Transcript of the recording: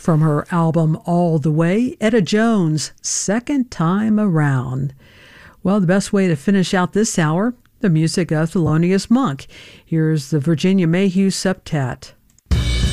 from her album All the Way, Etta Jones, Second Time Around. Well, the best way to finish out this hour, the music of Thelonious Monk. Here's the Virginia Mayhew Septet.